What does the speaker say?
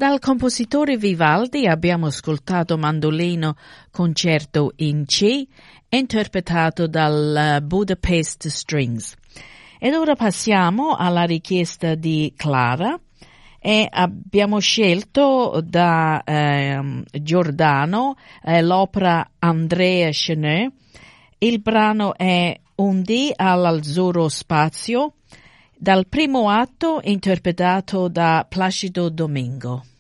Dal compositore Vivaldi abbiamo ascoltato Mandolino concerto in C, interpretato dal Budapest Strings. Ed ora passiamo alla richiesta di Clara e abbiamo scelto da Giordano l'opera Andrea Chenier. Il brano è Un dì all'azzurro spazio, dal primo atto interpretato da Placido Domingo.